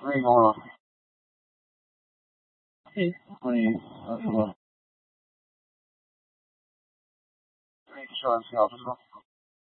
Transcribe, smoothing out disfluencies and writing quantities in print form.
Where are you going? Hey, honey, hello. Make sure I'm helpful.